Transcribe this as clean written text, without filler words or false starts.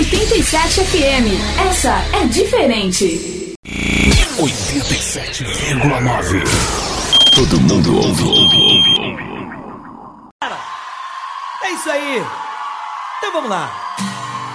87 FM. Essa é diferente. 87,9. Todo mundo ouve. É isso aí. Então vamos lá.